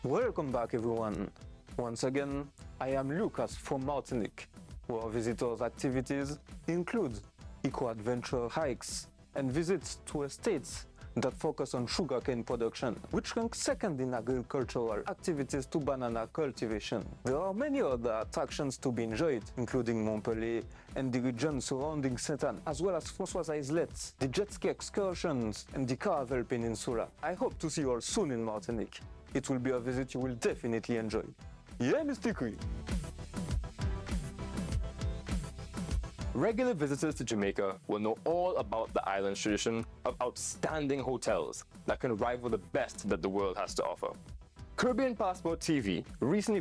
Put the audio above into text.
Welcome back, everyone. Once again, I am Lucas from Martinique, where our visitors' activities include eco-adventure hikes and visits to estates that focus on sugarcane production, which ranks second in agricultural activities to banana cultivation. There are many other attractions to be enjoyed, including Montpellier and the region surrounding Saint-Anne, as well as François Islets, the jet ski excursions, and the Caravelle Peninsula. I hope to see you all soon in Martinique. It will be a visit you will definitely enjoy. Yeah, Mr. Kui. Regular visitors to Jamaica will know all about the island's tradition of outstanding hotels that can rival the best that the world has to offer. Caribbean Passport TV recently